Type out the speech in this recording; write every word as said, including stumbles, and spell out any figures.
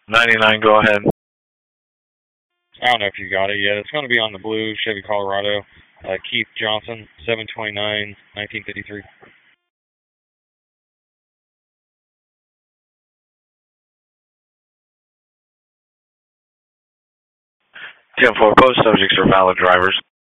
ninety-nine, go ahead. I don't know if you got it yet. It's going to be on the blue Chevy Colorado. Uh, Keith Johnson, seven twenty-nine, nineteen fifty-three. ten four, both subjects are valid drivers.